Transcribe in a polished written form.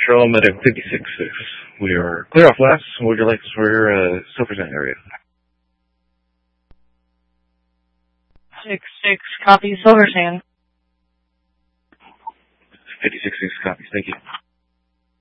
Patrol Medic 56-6. We are clear off last. What would you like for your Silver Sand area? 6-6, copy Silver Sand. 56-6 copies, thank you.